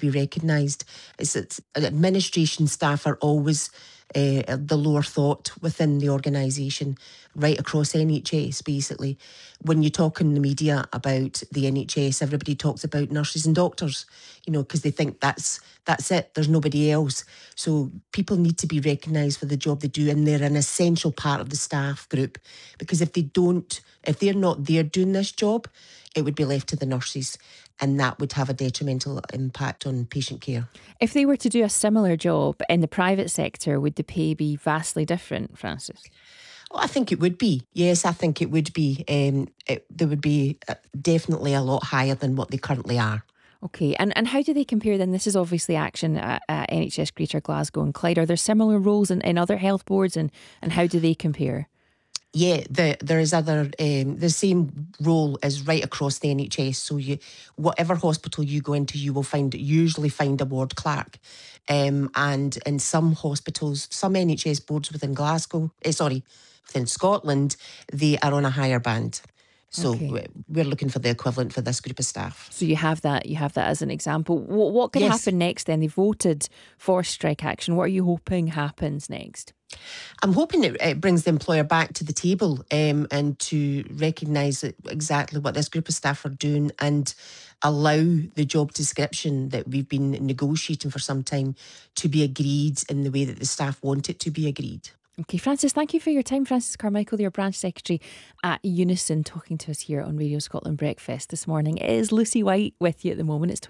be recognised. It's that administration staff are always the lower thought within the organisation, right across NHS, basically. When you talk in the media about the NHS, everybody talks about nurses and doctors, because they think that's it, there's nobody else. So people need to be recognised for the job they do, and they're an essential part of the staff group, because if they're not there doing this job, it would be left to the nurses, and that would have a detrimental impact on patient care. If they were to do a similar job in the private sector, would the pay be vastly different, Frances? Well, I think it would be. Yes, I think it would be. There would be definitely a lot higher than what they currently are. Okay, and how do they compare then? This is obviously action at NHS Greater Glasgow and Clyde. Are there similar roles in other health boards, and how do they compare? Yeah, there is the same role is right across the NHS. So whatever hospital you go into, you will usually find a ward clerk. And in some hospitals, some NHS boards within within Scotland, they are on a higher band. So we're looking for the equivalent for this group of staff. So you have that as an example. What could happen next then? They voted for strike action. What are you hoping happens next? I'm hoping it brings the employer back to the table and to recognise exactly what this group of staff are doing and allow the job description that we've been negotiating for some time to be agreed in the way that the staff want it to be agreed. Okay, Frances, thank you for your time. Frances Carmichael, your branch secretary at Unison, talking to us here on Radio Scotland Breakfast this morning. It is Lucy White with you at the moment. It's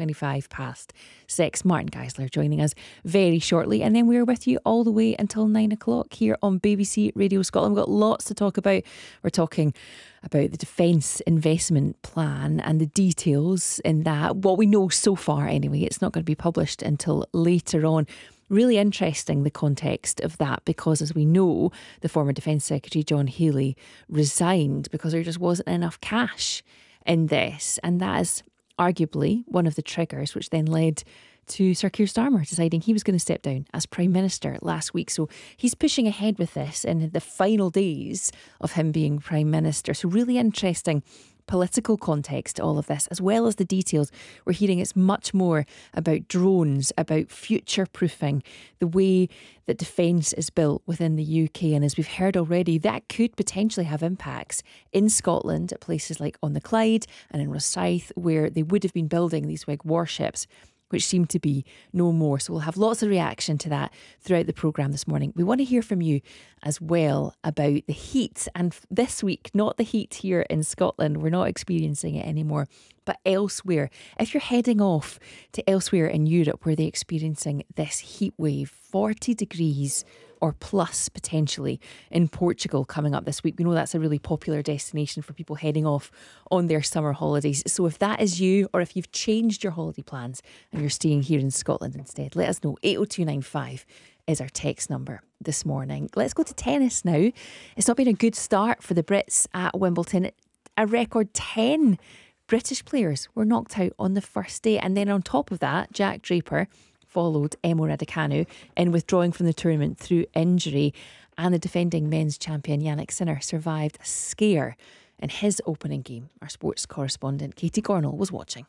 6:25. Martin Geisler joining us very shortly. And then we're with you all the way until 9 o'clock here on BBC Radio Scotland. We've got lots to talk about. We're talking about the Defence Investment Plan and the details in that. What we know so far anyway, it's not going to be published until later on. Really interesting, the context of that, because as we know, the former Defence Secretary John Healey resigned because there just wasn't enough cash in this. And that is arguably one of the triggers which then led to Sir Keir Starmer deciding he was going to step down as Prime Minister last week. So he's pushing ahead with this in the final days of him being Prime Minister. So really interesting political context to all of this, as well as the details. We're hearing it's much more about drones, about future-proofing, the way that defence is built within the UK. And as we've heard already, that could potentially have impacts in Scotland at places like on the Clyde and in Rosyth, where they would have been building these big warships, which seem to be no more. So we'll have lots of reaction to that throughout the programme this morning. We want to hear from you as well about the heat. And this week, not the heat here in Scotland, we're not experiencing it anymore, but elsewhere. If you're heading off to elsewhere in Europe where they're experiencing this heat wave, 40 degrees or plus potentially in Portugal coming up this week. We know that's a really popular destination for people heading off on their summer holidays. So if that is you, or if you've changed your holiday plans and you're staying here in Scotland instead, let us know. 80295 is our text number this morning. Let's go to tennis now. It's not been a good start for the Brits at Wimbledon. A record 10 British players were knocked out on the first day. And then on top of that, Jack Draper followed Emo Raducanu in withdrawing from the tournament through injury, and the defending men's champion Yannick Sinner survived a scare in his opening game. Our sports correspondent Katie Gornall was watching.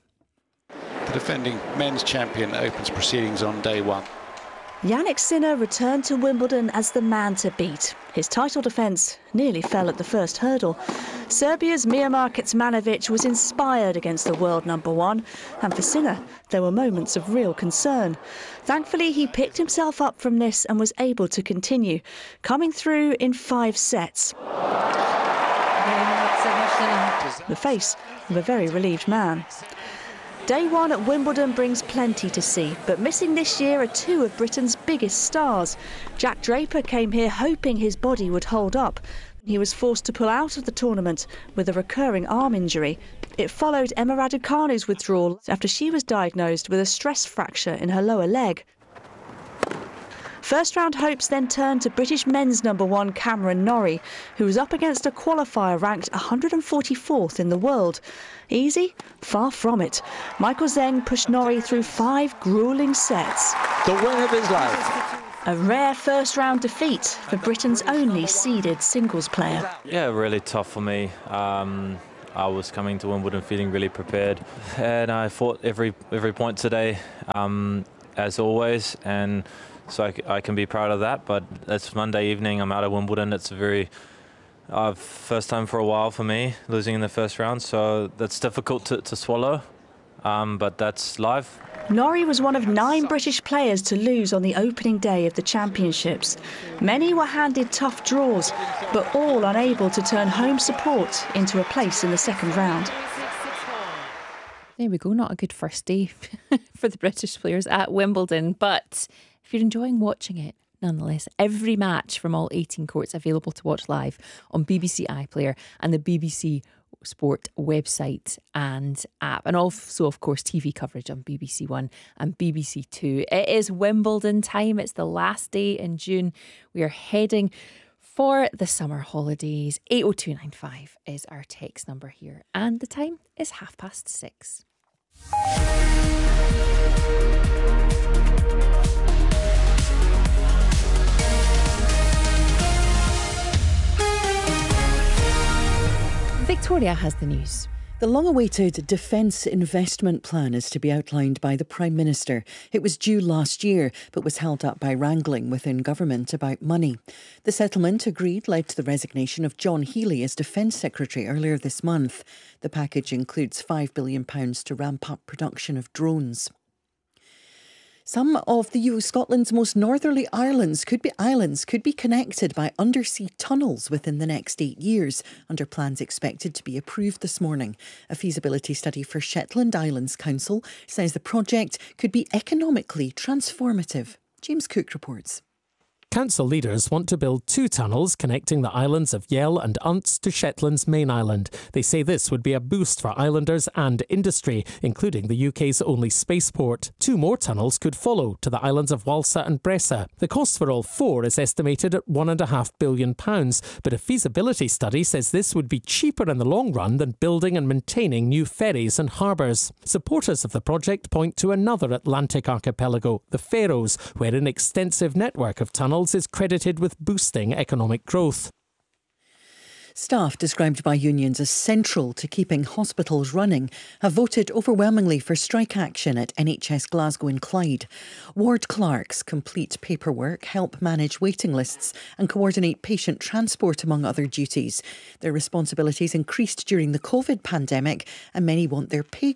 The defending men's champion opens proceedings on day one. Yannick Sinner returned to Wimbledon as the man to beat. His title defence nearly fell at the first hurdle. Serbia's Miomir Kecmanovic was inspired against the world number one, and for Sinner, there were moments of real concern. Thankfully, he picked himself up from this and was able to continue, coming through in 5 sets. The face of a very relieved man. Day one at Wimbledon brings plenty to see, but missing this year are 2 of Britain's biggest stars. Jack Draper came here hoping his body would hold up. He was forced to pull out of the tournament with a recurring arm injury. It followed Emma Raducanu's withdrawal after she was diagnosed with a stress fracture in her lower leg. First round hopes then turned to British men's number one Cameron Norrie, who was up against a qualifier ranked 144th in the world. Easy? Far from it. Michael Zeng pushed Norrie through 5 gruelling sets. The win of his life. A rare first round defeat for Britain's only seeded singles player. Yeah, really tough for me. I was coming to Wimbledon feeling really prepared, and I fought every point today, as always, and so I can be proud of that. But it's Monday evening, I'm out of Wimbledon. It's a very first time for a while for me, losing in the first round, so that's difficult to swallow, but that's life. Norrie was one of 9 British players to lose on the opening day of the championships. Many were handed tough draws, but all unable to turn home support into a place in the second round. There we go, not a good first day for the British players at Wimbledon, but if you're enjoying watching it, nonetheless, every match from all 18 courts available to watch live on BBC iPlayer and the BBC Sport website and app, and also of course TV coverage on BBC One and BBC Two. It is Wimbledon time. It's the last day in June. We are heading for the summer holidays. 80295 is our text number here, and the time is 6:30. Victoria has the news. The long-awaited Defence Investment Plan is to be outlined by the Prime Minister. It was due last year, but was held up by wrangling within government about money. The settlement agreed led to the resignation of John Healey as Defence Secretary earlier this month. The package includes £5 billion to ramp up production of drones. Some of Scotland's most northerly islands could be connected by undersea tunnels within the next 8 years, under plans expected to be approved this morning. A feasibility study for Shetland Islands Council says the project could be economically transformative. James Cook reports. Council leaders want to build 2 tunnels connecting the islands of Yell and Unst to Shetland's main island. They say this would be a boost for islanders and industry, including the UK's only spaceport. 2 more tunnels could follow to the islands of Walsa and Bressa. The cost for all 4 is estimated at £1.5 billion, but a feasibility study says this would be cheaper in the long run than building and maintaining new ferries and harbours. Supporters of the project point to another Atlantic archipelago, the Faroes, where an extensive network of tunnels is credited with boosting economic growth. Staff, described by unions as central to keeping hospitals running, have voted overwhelmingly for strike action at NHS Glasgow and Clyde. Ward clerks complete paperwork, help manage waiting lists and coordinate patient transport, among other duties. Their responsibilities increased during the COVID pandemic, and many want their pay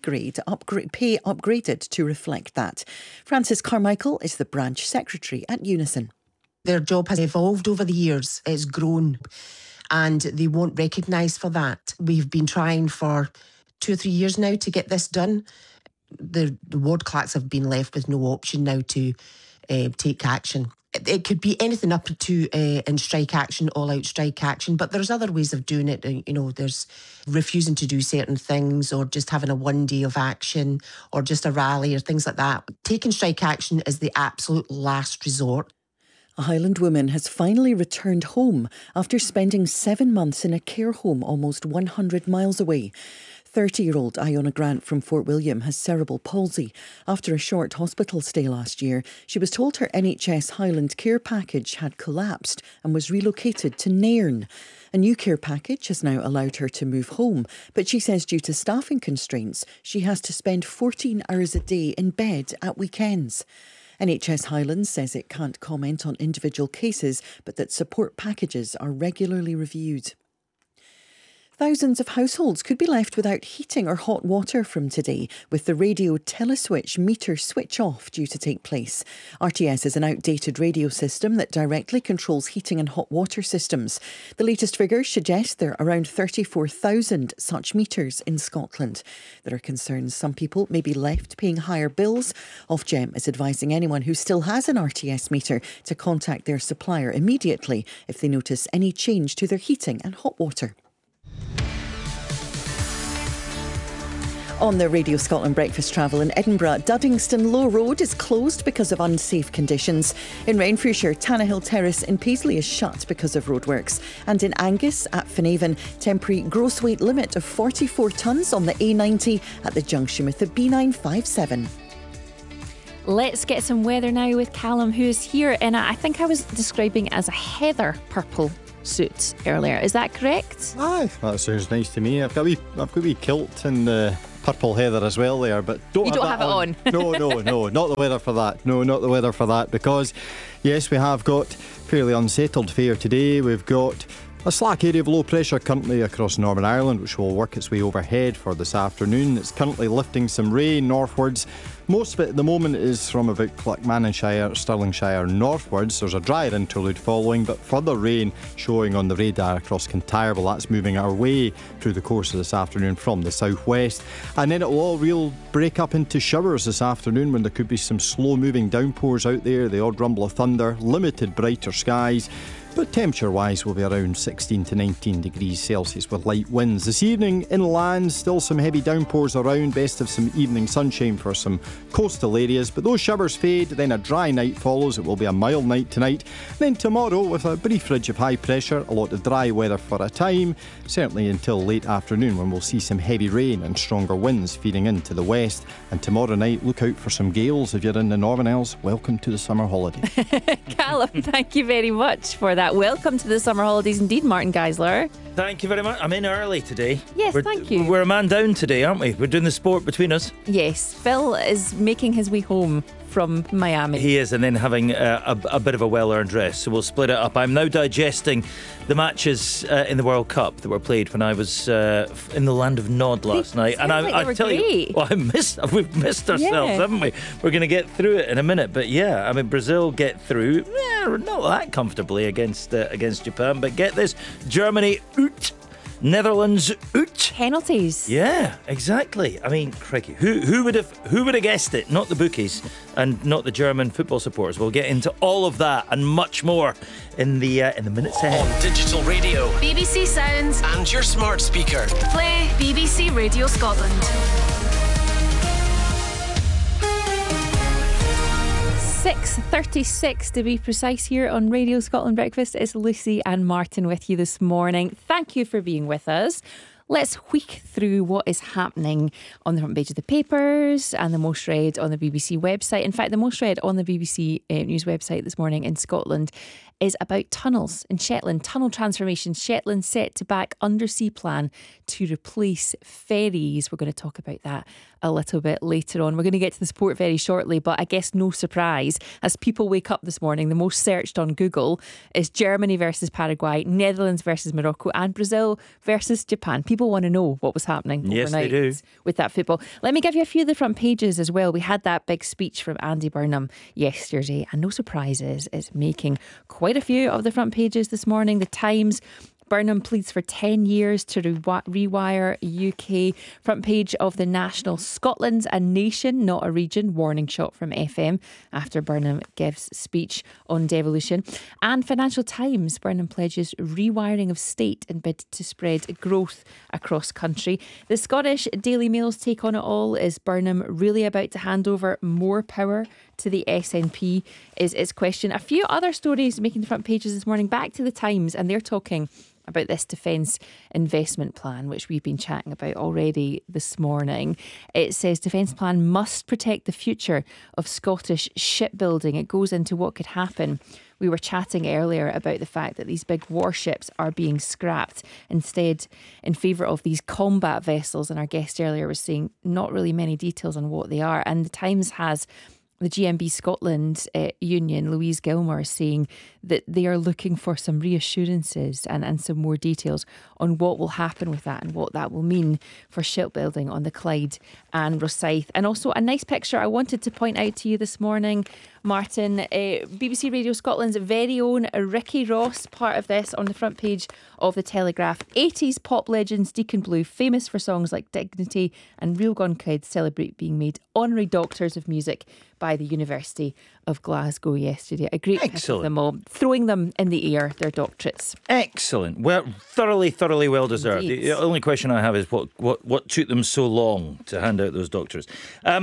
upgraded to reflect that. Frances Carmichael is the branch secretary at Unison. Their job has evolved over the years. It's grown, and they won't recognise for that. We've been trying for 2 or 3 years now to get this done. The ward clerks have been left with no option now to take action. It could be anything up to in strike action, all-out strike action, but there's other ways of doing it. You know, there's refusing to do certain things, or just having a 1 day of action, or just a rally or things like that. Taking strike action is the absolute last resort. A Highland woman has finally returned home after spending 7 months in a care home almost 100 miles away. 30-year-old Iona Grant from Fort William has cerebral palsy. After a short hospital stay last year, she was told her NHS Highland care package had collapsed and was relocated to Nairn. A new care package has now allowed her to move home, but she says due to staffing constraints, she has to spend 14 hours a day in bed at weekends. NHS Highlands says it can't comment on individual cases, but that support packages are regularly reviewed. Thousands of households could be left without heating or hot water from today, with the radio teleswitch meter switch off due to take place. RTS is an outdated radio system that directly controls heating and hot water systems. The latest figures suggest there are around 34,000 such meters in Scotland. There are concerns some people may be left paying higher bills. Ofgem is advising anyone who still has an RTS meter to contact their supplier immediately if they notice any change to their heating and hot water. On the Radio Scotland Breakfast Travel in Edinburgh, Duddingston Low Road is closed because of unsafe conditions. In Renfrewshire, Tannahill Terrace in Paisley is shut because of roadworks. And in Angus at Finavon, temporary gross weight limit of 44 tonnes on the A90 at the junction with the B957. Let's get some weather now with Callum, who is here in I think I was describing as a heather purple suit earlier. Is that correct? Aye, that sounds nice to me. I've got a wee kilt and purple heather as well there, but You don't have it on. No, not the weather for that. No, not the weather for that, because yes, we have got fairly unsettled fare today. We've got a slack area of low pressure currently across Northern Ireland, which will work its way overhead for this afternoon. It's currently lifting some rain northwards. Most of it at the moment is from about Clackmannanshire, Stirlingshire northwards. There's a drier interlude following, but further rain showing on the radar across Kintyreball. That's moving our way through the course of this afternoon from the southwest. And then it will all break up into showers this afternoon when there could be some slow-moving downpours out there, the odd rumble of thunder, limited brighter skies. But temperature-wise, we'll be around 16 to 19 degrees Celsius with light winds. This evening, inland, still some heavy downpours around. Best of some evening sunshine for some coastal areas. But those showers fade, then a dry night follows. It will be a mild night tonight. Then tomorrow, with a brief ridge of high pressure, a lot of dry weather for a time. Certainly until late afternoon, when we'll see some heavy rain and stronger winds feeding into the west. And tomorrow night, look out for some gales. If you're in the Northern Isles, welcome to the summer holiday. Callum, thank you very much for that. Welcome to the summer holidays indeed, Martin Geisler. Thank you very much. I'm in early today. Yes, thank you. We're a man down today, aren't we? We're doing the sport between us. Yes, Phil is making his way home from Miami. He is, and then having a bit of a well-earned rest. So we'll split it up. I'm now digesting the matches in the World Cup that were played when I was in the land of Nod last night. And I tell you, we've missed ourselves, haven't we? We're going to get through it in a minute. But yeah, I mean, Brazil get through, not that comfortably against Japan. But get this, Germany out. Netherlands out. Penalties. Yeah, exactly. I mean, crikey, who would have guessed it? Not the bookies and not the German football supporters. We'll get into all of that and much more in the minutes ahead. On digital radio, BBC Sounds, and your smart speaker. Play BBC Radio Scotland. 6:36 to be precise here on Radio Scotland Breakfast. It's Lucy and Martin with you this morning. Thank you for being with us. Let's wheek through what is happening on the front page of the papers and the most read on the BBC website. In fact, the most read on the BBC News website this morning in Scotland is about tunnels in Shetland. Tunnel transformation. Shetland set to back undersea plan to replace ferries. We're going to talk about that a little bit later on. We're going to get to the sport very shortly, but I guess no surprise, as people wake up this morning, the most searched on Google is Germany versus Paraguay, Netherlands versus Morocco, and Brazil versus Japan. People want to know what was happening overnight with that football. Let me give you a few of the front pages as well. We had that big speech from Andy Burnham yesterday, and no surprises, it's making quite a few of the front pages this morning. The Times, Burnham pleads for 10 years to rewire UK. Front page of The National, Scotland's a nation, not a region. Warning shot from FM after Burnham gives speech on devolution. And Financial Times, Burnham pledges rewiring of state in bid to spread growth across country. The Scottish Daily Mail's take on it all. Is Burnham really about to hand over more power to the SNP, is its question. A few other stories making the front pages this morning. Back to the Times, and they're talking about this defence investment plan, which we've been chatting about already this morning. It says defence plan must protect the future of Scottish shipbuilding. It goes into what could happen. We were chatting earlier about the fact that these big warships are being scrapped instead in favour of these combat vessels. And our guest earlier was saying not really many details on what they are. And the Times has the GMB Scotland Union, Louise Gilmore, saying that they are looking for some reassurances and some more details on what will happen with that and what that will mean for shipbuilding on the Clyde and Rosyth. And also a nice picture I wanted to point out to you this morning, Martin. BBC Radio Scotland's very own Ricky Ross, part of this on the front page of The Telegraph. 80s pop legends Deacon Blue, famous for songs like Dignity and Real Gone Kids, celebrate being made honorary doctors of music by the University of Glasgow yesterday. A great picture of them all, throwing them in the air, their doctorates. Excellent. Well, thoroughly well deserved. Indeed. The only question I have is what took them so long to hand out those doctorates?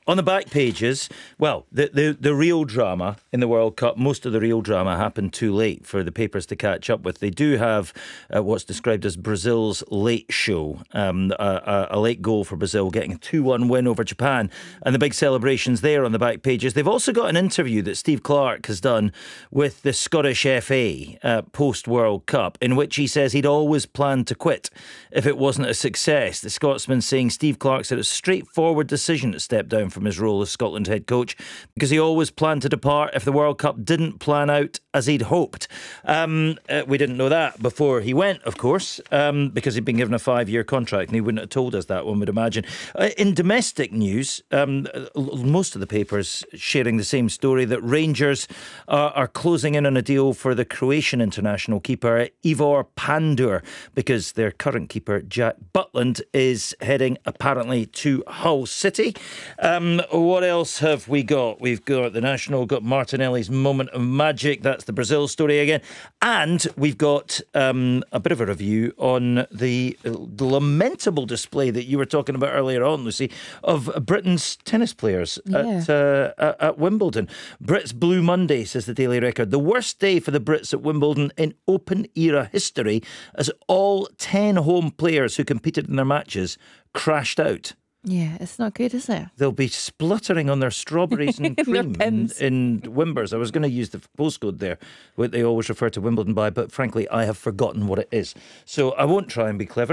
On the back pages, well, the real drama in the World Cup, most of the real drama happened too late for the papers to catch up with. They do have what's described as Brazil's late show, a late goal for Brazil, getting a 2-1 win over Japan, and the big celebrations there on the back pages. They've also got an interview that Steve Clarke has done with the Scottish FA post-World Cup, in which he says he'd always planned to quit if it wasn't a success. The Scotsman saying Steve Clarke said it's a straightforward decision to step down from his role as Scotland head coach because he always planned to depart if the World Cup didn't plan out as he'd hoped. We didn't know that before he went, of course, because he'd been given a 5-year contract and he wouldn't have told us that, one would imagine. In domestic news, most of the papers sharing the same story, that Rangers are closing in on a deal for the Croatian international keeper Ivor Pandur, because their current keeper Jack Butland is heading apparently to Hull City. What else have we got? We've got the National, got Martinelli's moment of magic. That's the Brazil story again. And we've got a bit of a review on the lamentable display that you were talking about earlier on, Lucy, of Britain's tennis players at Wimbledon. Brits Blue Monday, says the Daily Record. The worst day for the Brits at Wimbledon in Open era history, as all 10 home players who competed in their matches crashed out. Yeah, it's not good, is it? They'll be spluttering on their strawberries and cream in Wimbers. I was going to use the postcode there, what they always refer to Wimbledon by, but frankly, I have forgotten what it is. So I won't try and be clever.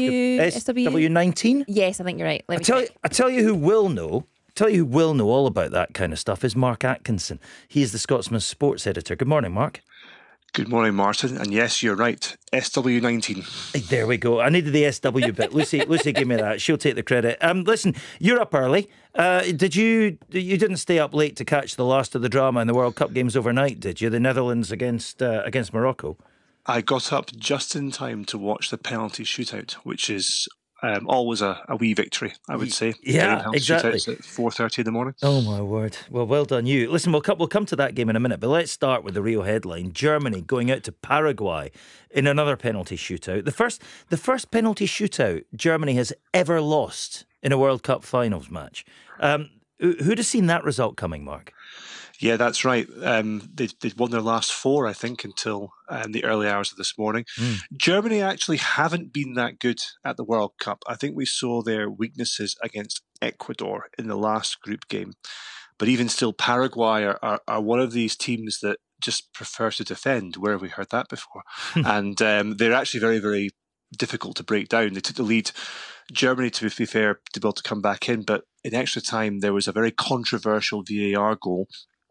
SW19? Yes, I think you're right. I tell you who will know. All about that kind of stuff is Mark Atkinson. He is the Scotsman's sports editor. Good morning, Mark. Good morning, Martin. And yes, you're right. SW19. There we go. I needed the SW bit. Lucy gave me that. She'll take the credit. Listen, you're up early. You didn't stay up late to catch the last of the drama in the World Cup games overnight, did you? The Netherlands against Morocco. I got up just in time to watch the penalty shootout, which is always a wee victory, I would say. Yeah, exactly. Shootouts at 4:30 in the morning. Oh my word! Well done you. Listen, we'll come to that game in a minute, but let's start with the real headline: Germany going out to Paraguay in another penalty shootout. The first penalty shootout Germany has ever lost in a World Cup finals match. Who'd have seen that result coming, Mark? Yeah, that's right. They'd won their last 4, I think, until the early hours of this morning. Germany actually haven't been that good at the World Cup. I think we saw their weaknesses against Ecuador in the last group game. But even still, Paraguay are one of these teams that just prefer to defend. Where have we heard that before? And they're actually very, very difficult to break down. They took the lead. Germany, to be fair, to be able to come back in. But in extra time, there was a very controversial VAR goal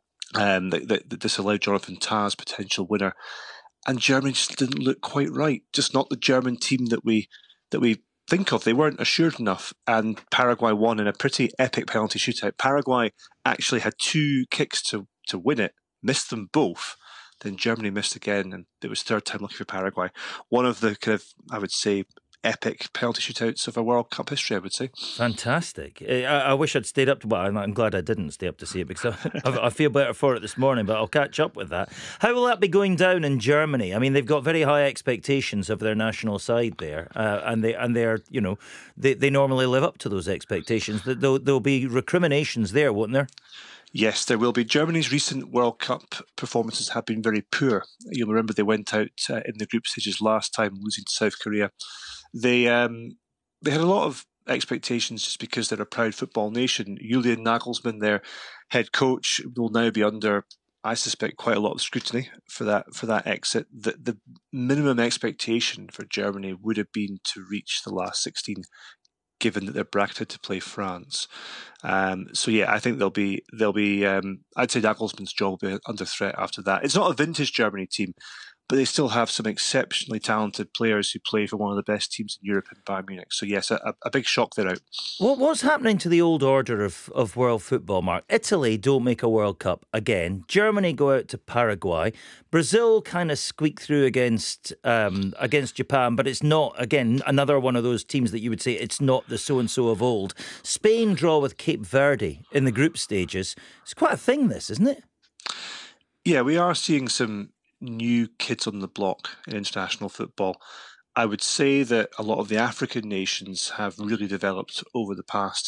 that disallowed Jonathan Tah's potential winner, and Germany just didn't look quite right. Just not the German team that we think of. They weren't assured enough, and Paraguay won in a pretty epic penalty shootout. Paraguay actually had 2 kicks to win it, missed them both. Then Germany missed again, and it was third time lucky for Paraguay. One of the kind of, I would say, epic penalty shootouts of a World Cup history, I would say. Fantastic. I wish I'd stayed up to, well, I'm glad I didn't stay up to see it, because I feel better for it this morning, but I'll catch up with that. How will that be going down in Germany? I mean, they've got very high expectations of their national side there, and they're, you know, they normally live up to those expectations. There'll be recriminations there, won't there? Yes, there will be. Germany's recent World Cup performances have been very poor. You'll remember they went out in the group stages last time, losing to South Korea. They had a lot of expectations just because they're a proud football nation. Julian Nagelsmann, their head coach, will now be under, I suspect, quite a lot of scrutiny for that exit. The minimum expectation for Germany would have been to reach the last 16, given that they're bracketed to play France. So yeah, I think they'll be. I'd say Nagelsmann's job will be under threat after that. It's not a vintage Germany team, but they still have some exceptionally talented players who play for one of the best teams in Europe in Bayern Munich. So yes, a big shock they're out. What's happening to the old order of world football, Mark? Italy don't make a World Cup again. Germany go out to Paraguay. Brazil kind of squeak through against Japan, but it's not, again, another one of those teams that you would say it's not the so-and-so of old. Spain draw with Cape Verde in the group stages. It's quite a thing, this, isn't it? Yeah, we are seeing some new kids on the block in international football. I would say that a lot of the African nations have really developed over the past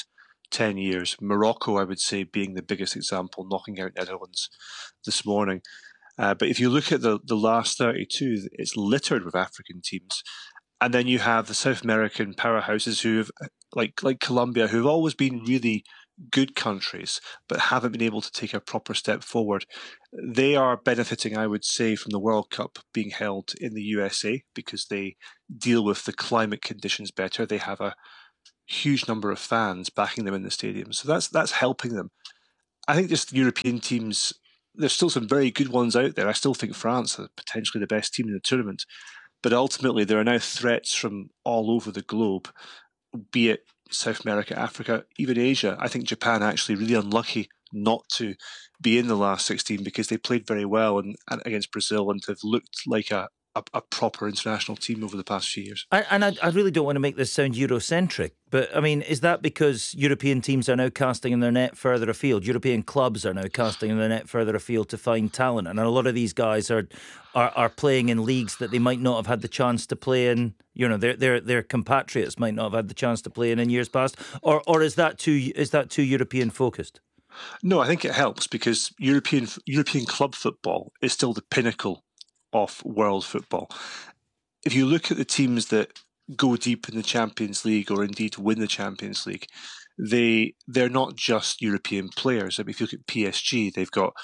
10 years. Morocco, I would say, being the biggest example, knocking out Netherlands this morning. But if you look at the last 32, it's littered with African teams. And then you have the South American powerhouses who have, like Colombia, who've always been really good countries, but haven't been able to take a proper step forward. They are benefiting, I would say, from the World Cup being held in the USA because they deal with the climate conditions better. They have a huge number of fans backing them in the stadium. So that's helping them. I think just European teams, there's still some very good ones out there. I still think France are potentially the best team in the tournament. But ultimately, there are now threats from all over the globe, be it South America, Africa, even Asia. I think Japan actually really unlucky not to be in the last 16 because they played very well and against Brazil and have looked like a proper international team over the past few years. And I really don't want to make this sound Eurocentric, but I mean, is that because European teams are now casting in their net further afield? European clubs are now casting in their net further afield to find talent, and a lot of these guys are playing in leagues that they might not have had the chance to play in. You know, their compatriots might not have had the chance to play in years past, or is that too European focused? No, I think it helps because European club football is still the pinnacle of world football. If you look at the teams that go deep in the Champions League or indeed win the Champions League, they're not just European players. I mean, if you look at PSG, they've got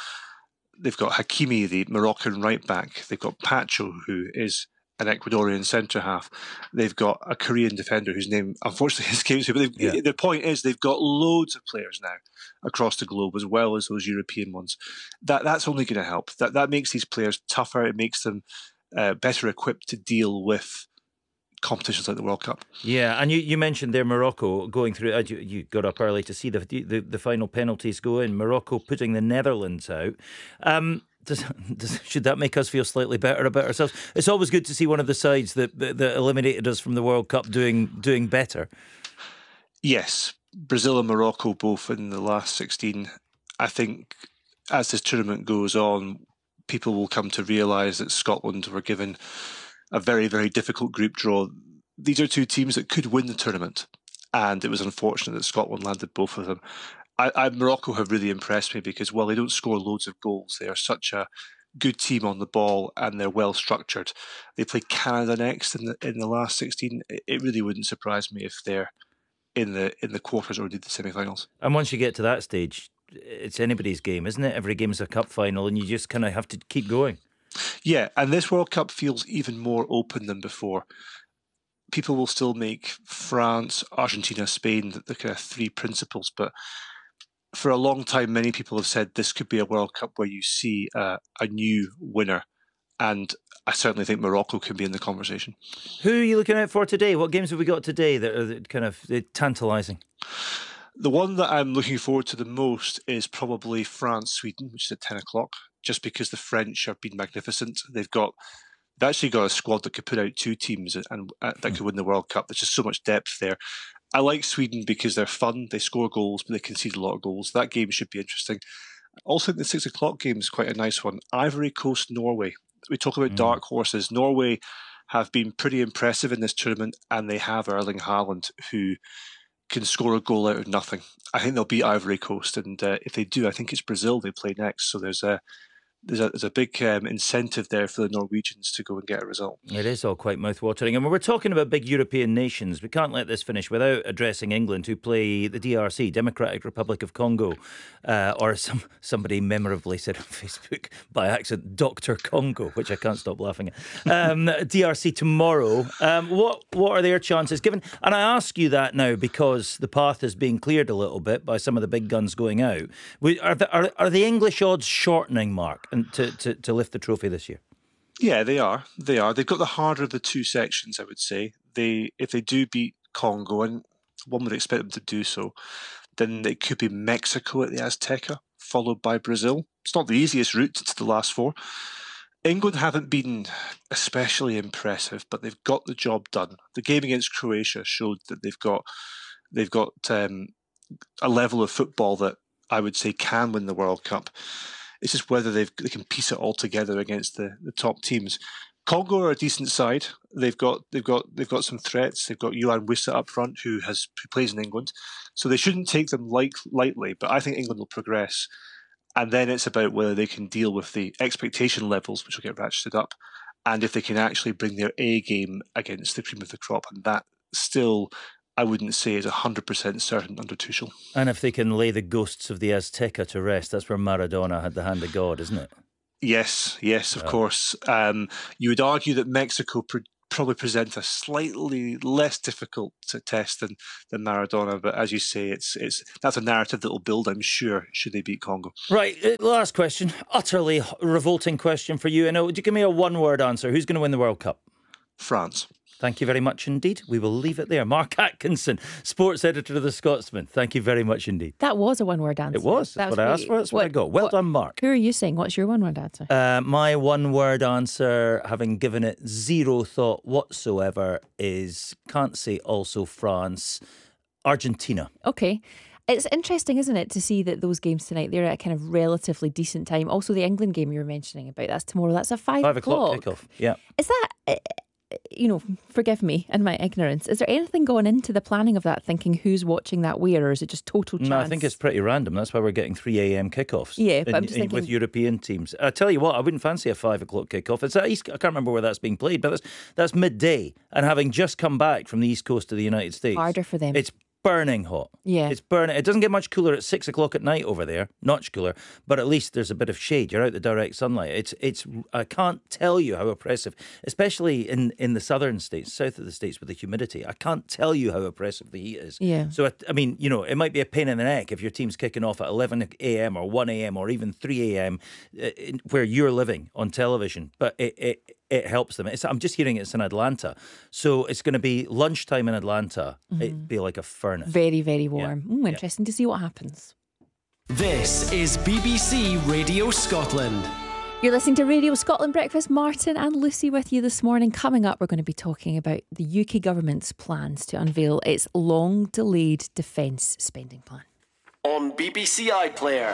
Hakimi, the Moroccan right back. They've got Pacho, who is an Ecuadorian centre half. They've got a Korean defender whose name unfortunately escapes me. But the point is, they've got loads of players now across the globe, as well as those European ones. That's only going to help. That makes these players tougher. It makes them better equipped to deal with competitions like the World Cup. Yeah, and you mentioned there Morocco going through. You got up early to see the final penalties go in. Morocco putting the Netherlands out. Should that make us feel slightly better about ourselves? It's always good to see one of the sides that eliminated us from the World Cup doing better. Yes, Brazil and Morocco both in the last 16. I think as this tournament goes on, people will come to realise that Scotland were given a very, very difficult group draw. These are two teams that could win the tournament, and it was unfortunate that Scotland landed both of them. Morocco have really impressed me because while they don't score loads of goals, they are such a good team on the ball and they're well structured. They play Canada next in the last 16. It really wouldn't surprise me if they're in the quarters or indeed the semi-finals. And once you get to that stage, it's anybody's game, isn't it? Every game is a cup final, and you just kind of have to keep going. Yeah, and this World Cup feels even more open than before. People will still make France, Argentina, Spain the kind of three principles, but for a long time, many people have said this could be a World Cup where you see a new winner. And I certainly think Morocco can be in the conversation. Who are you looking out for today? What games have we got today that are kind of tantalising? The one that I'm looking forward to the most is probably France-Sweden, which is at 10 o'clock, just because the French have been magnificent. They've actually got a squad that could put out two teams and that could win the World Cup. There's just so much depth there. I like Sweden because they're fun. They score goals, but they concede a lot of goals. That game should be interesting. Also, the 6 o'clock game is quite a nice one. Ivory Coast, Norway. We talk about dark horses. Norway have been pretty impressive in this tournament, and they have Erling Haaland, who can score a goal out of nothing. I think they'll beat Ivory Coast, and if they do, I think it's Brazil they play next. So there's a big incentive there for the Norwegians to go and get a result. It is all quite mouth-watering. And when we're talking about big European nations, we can't let this finish without addressing England, who play the DRC, Democratic Republic of Congo, or somebody memorably said on Facebook by accident, Dr. Congo, which I can't stop laughing at. DRC tomorrow. What are their chances given? And I ask you that now because the path is being cleared a little bit by some of the big guns going out. Are the English odds shortening, Mark, and to lift the trophy this year? Yeah, they are. They've got the harder of the two sections, I would say. If they do beat Congo, and one would expect them to do so, then it could be Mexico at the Azteca, followed by Brazil. It's not the easiest route to the last four. England haven't been especially impressive, but they've got the job done. The game against Croatia showed that they've got a level of football that I would say can win the World Cup. It's just whether they can piece it all together against the top teams. Congo are a decent side. They've got some threats. They've got Yohan Wissa up front, who plays in England, so they shouldn't take them lightly. But I think England will progress, and then it's about whether they can deal with the expectation levels, which will get ratcheted up, and if they can actually bring their A game against the cream of the crop, and that still, I wouldn't say, is 100% certain under Tuchel. And if they can lay the ghosts of the Azteca to rest, that's where Maradona had the hand of God, isn't it? Yes, of course. You would argue that Mexico probably present a slightly less difficult test than Maradona, but as you say, that's a narrative that will build, I'm sure, should they beat Congo. Right, last question. Utterly revolting question for you. Would you give me a one-word answer? Who's going to win the World Cup? France. Thank you very much indeed. We will leave it there. Mark Atkinson, sports editor of The Scotsman. Thank you very much indeed. That was a one-word answer. It was. That's what I asked for. That's what I got. Well done, Mark. Who are you saying? What's your one-word answer? My one-word answer, having given it zero thought whatsoever, is can't say also France, Argentina. Okay. It's interesting, isn't it, to see that those games tonight, they're at a kind of relatively decent time. Also, the England game you were mentioning about, that's tomorrow. That's a 5 o'clock kickoff. Yeah. Is that... forgive me and my ignorance. Is there anything going into the planning of that, thinking who's watching that where, or is it just total chance? No, I think it's pretty random. That's why we're getting 3 a.m. kickoffs. Yeah, but I'm just thinking... with European teams. I tell you what, I wouldn't fancy a 5 o'clock kickoff. It's at East. I can't remember where that's being played, but that's midday. And having just come back from the East Coast of the United States, harder for them. It's burning hot. Yeah. It's burning. It doesn't get much cooler at 6 o'clock at night over there. Much cooler, but at least there's a bit of shade. You're out the direct sunlight. It's. I can't tell you how oppressive, especially in the southern states, south of the states with the humidity. I can't tell you how oppressive the heat is. Yeah. So I mean, it might be a pain in the neck if your team's kicking off at 11 a.m. or 1 a.m. or even 3 a.m. Where you're living on television, but it helps them. I'm just hearing it's in Atlanta. So it's going to be lunchtime in Atlanta. Mm-hmm. It'd be like a furnace. Very, very warm. Yeah. Interesting to see what happens. This is BBC Radio Scotland. You're listening to Radio Scotland Breakfast. Martin and Lucy with you this morning. Coming up, we're going to be talking about the UK government's plans to unveil its long-delayed defence spending plan. On BBC iPlayer,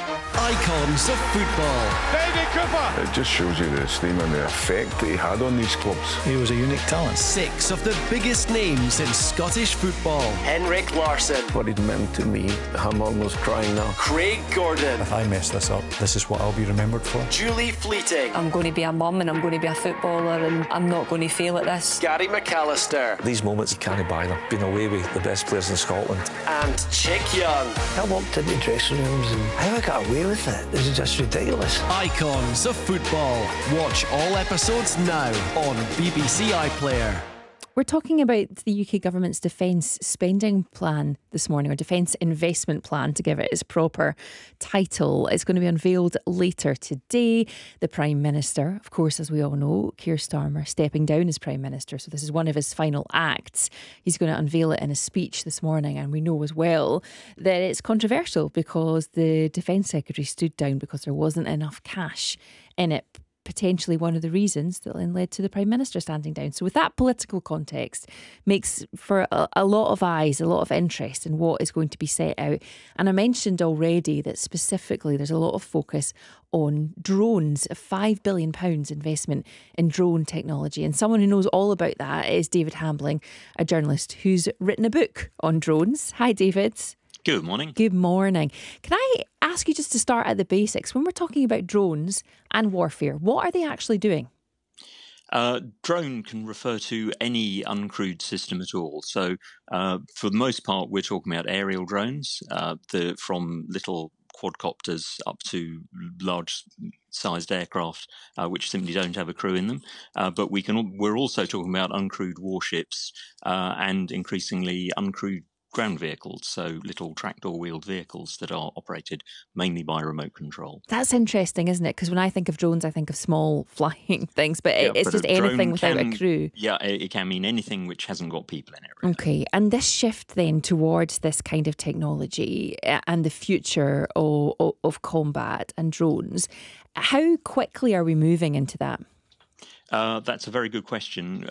icons of football. David Cooper. It just shows you the esteem and the effect that he had on these clubs. He was a unique talent. 6 of the biggest names in Scottish football. Henrik Larsson. What it meant to me, I'm almost crying now. Craig Gordon. If I mess this up, this is what I'll be remembered for. Julie Fleeting. I'm going to be a mum and I'm going to be a footballer and I'm not going to fail at this. Gary McAllister. These moments, you can't buy them. Being away with the best players in Scotland. And Chick Young. I walked into dressing rooms and how I got away with it. This is just ridiculous. Icons of football. Watch all episodes now on BBC iPlayer. We're talking about the UK government's defence spending plan this morning, or defence investment plan to give it its proper title. It's going to be unveiled later today. The Prime Minister, of course, as we all know, Keir Starmer, stepping down as Prime Minister. So this is one of his final acts. He's going to unveil it in a speech this morning. And we know as well that it's controversial because the Defence Secretary stood down because there wasn't enough cash in it. Potentially one of the reasons that then led to the Prime Minister standing down. So with that political context, makes for a lot of eyes, a lot of interest in what is going to be set out. And I mentioned already that specifically there's a lot of focus on drones, a £5 billion investment in drone technology. And someone who knows all about that is David Hambling, a journalist who's written a book on drones. Hi, David. Good morning. Good morning. Can I ask you just to start at the basics? When we're talking about drones and warfare, what are they actually doing? Drone can refer to any uncrewed system at all. So for the most part, we're talking about aerial drones, from little quadcopters up to large-sized aircraft, which simply don't have a crew in them. But we're also talking about uncrewed warships and increasingly uncrewed ground vehicles, so little tractor-wheeled vehicles that are operated mainly by remote control. That's interesting, isn't it? Because when I think of drones, I think of small flying things, but it's just anything without a crew. Yeah, it can mean anything which hasn't got people in it. Really. Okay, and this shift then towards this kind of technology and the future of combat and drones, how quickly are we moving into that? That's a very good question.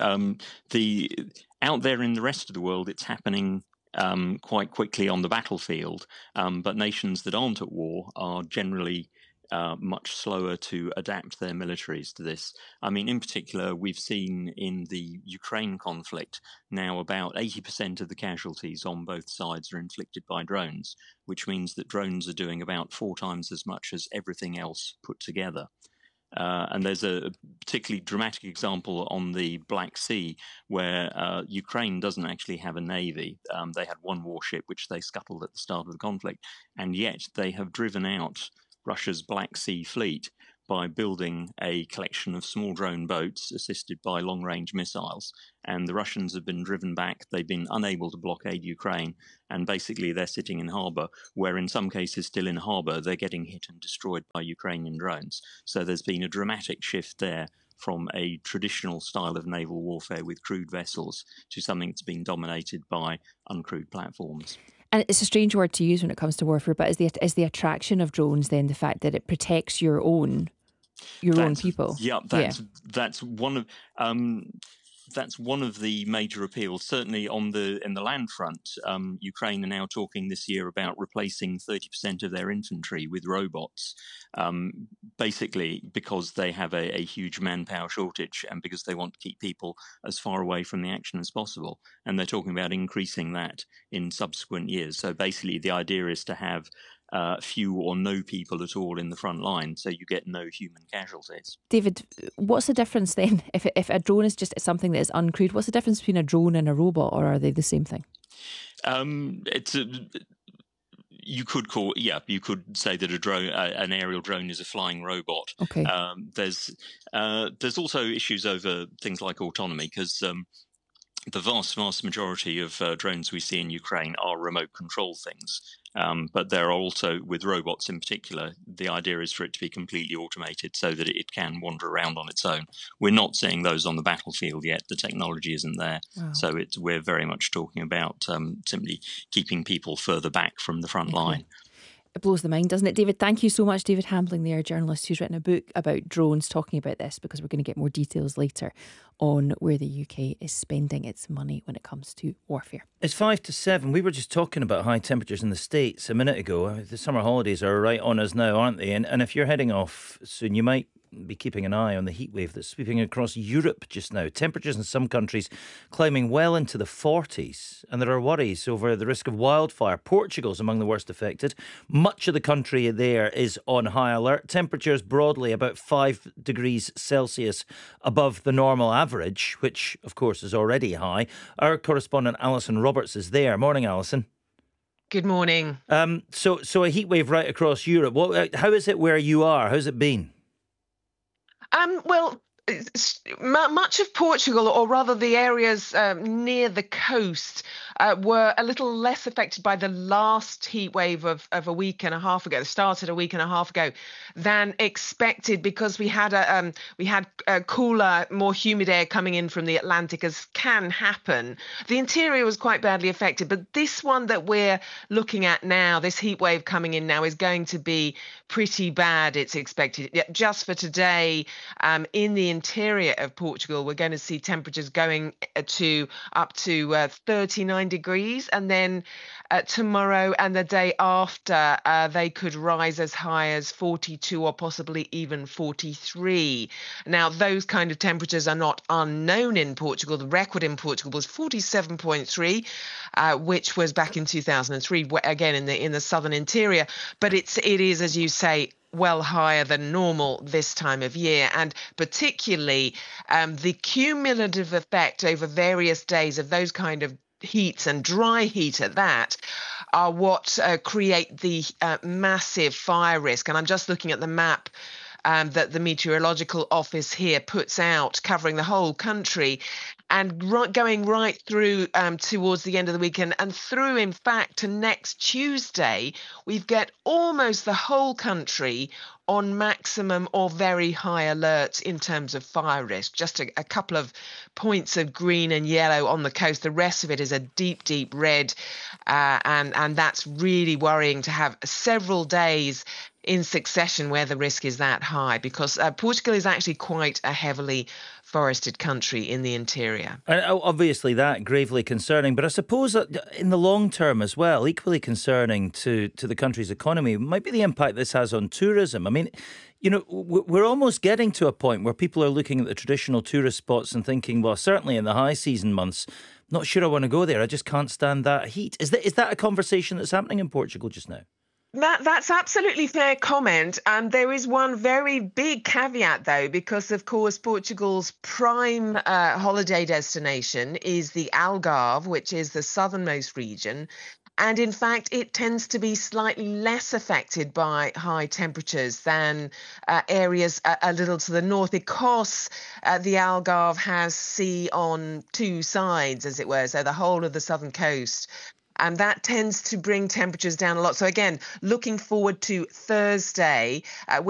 Out there in the rest of the world, it's happening quite quickly on the battlefield, but nations that aren't at war are generally much slower to adapt their militaries to this. I mean, in particular, we've seen in the Ukraine conflict now about 80% of the casualties on both sides are inflicted by drones, which means that drones are doing about 4 times as much as everything else put together. And there's a particularly dramatic example on the Black Sea where Ukraine doesn't actually have a navy. They had one warship which they scuttled at the start of the conflict, and yet they have driven out Russia's Black Sea fleet by building a collection of small drone boats assisted by long-range missiles. And the Russians have been driven back. They've been unable to blockade Ukraine, and basically they're sitting in harbour, where in some cases still in harbour, they're getting hit and destroyed by Ukrainian drones. So there's been a dramatic shift there from a traditional style of naval warfare with crewed vessels to something that's been dominated by uncrewed platforms. And it's a strange word to use when it comes to warfare, but is the attraction of drones then the fact that it protects your own people? Yeah, that's one of that's one of the major appeals. Certainly in the land front, Ukraine are now talking this year about replacing 30% of their infantry with robots, basically because they have a huge manpower shortage and because they want to keep people as far away from the action as possible. And they're talking about increasing that in subsequent years. So basically the idea is to have few or no people at all in the front line, so you get no human casualties. David, what's the difference then? If a drone is just something that is uncrewed, what's the difference between a drone and a robot, or are they the same thing? You could say that an aerial drone is a flying robot. Okay. There's also issues over things like autonomy, because the vast majority of drones we see in Ukraine are remote control things. But there are also, with robots in particular, the idea is for it to be completely automated so that it can wander around on its own. We're not seeing those on the battlefield yet. The technology isn't there. Wow. So we're very much talking about simply keeping people further back from the front line. It blows the mind, doesn't it, David? Thank you so much, David Hambling, there, journalist who's written a book about drones, talking about this, because we're going to get more details later on where the UK is spending its money when it comes to warfare. It's 5 to 7. We were just talking about high temperatures in the States a minute ago. The summer holidays are right on us now, aren't they? And if you're heading off soon, you might be keeping an eye on the heat wave that's sweeping across Europe just now. Temperatures in some countries climbing well into the 40s, and there are worries over the risk of wildfire. Portugal's among the worst affected. Much of the country there is on high alert. Temperatures broadly about 5 degrees Celsius above the normal average, which of course is already high. Our correspondent Alison Roberts is there. Morning, Alison. Good morning. So a heat wave right across Europe. How is it where you are? How's it been? Well, much of Portugal, or rather the areas near the coast, were a little less affected by the last heat wave of a week and a half ago. It started a week and a half ago than expected, because we had a cooler, more humid air coming in from the Atlantic, as can happen. The interior was quite badly affected, but this one that we're looking at now, this heat wave coming in now, is going to be pretty bad. It's expected just for today. In the interior of Portugal, we're going to see temperatures going to up to 39 degrees, and then tomorrow and the day after they could rise as high as 42 or possibly even 43. Now, those kind of temperatures are not unknown in Portugal. The record in Portugal was 47.3, which was back in 2003, again in the southern interior. But it is, as you say, well higher than normal this time of year, and particularly the cumulative effect over various days of those kind of heats, and dry heat at that, are what create the massive fire risk. And I'm just looking at the map that the Meteorological Office here puts out, covering the whole country, and going right through towards the end of the weekend, and through, in fact, to next Tuesday, we've got almost the whole country on maximum or very high alerts in terms of fire risk. Just a couple of points of green and yellow on the coast. The rest of it is a deep, deep red. And that's really worrying to have several days in succession where the risk is that high, because Portugal is actually quite a heavily forested country in the interior. And obviously that gravely concerning, but I suppose that in the long term as well, equally concerning to the country's economy might be the impact this has on tourism. I mean, you know, we're almost getting to a point where people are looking at the traditional tourist spots and thinking, well, certainly in the high season months, not sure I want to go there. I just can't stand that heat. Is that a conversation that's happening in Portugal just now? That's absolutely fair comment. There is one very big caveat, though, because, of course, Portugal's prime holiday destination is the Algarve, which is the southernmost region. And in fact, it tends to be slightly less affected by high temperatures than areas a little to the north, because the Algarve has sea on two sides, as it were, so the whole of the southern coast. And that tends to bring temperatures down a lot. So again, looking forward to Thursday,